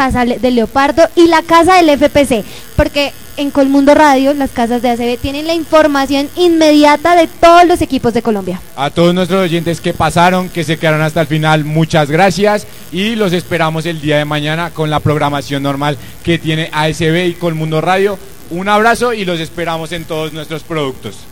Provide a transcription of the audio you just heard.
Casa del Leopardo y la Casa del FPC, porque en Colmundo Radio las casas de ACB tienen la información inmediata de todos los equipos de Colombia. A todos nuestros oyentes que pasaron, que se quedaron hasta el final, muchas gracias y los esperamos el día de mañana con la programación normal que tiene ASB y Colmundo Radio. Un abrazo y los esperamos en todos nuestros productos.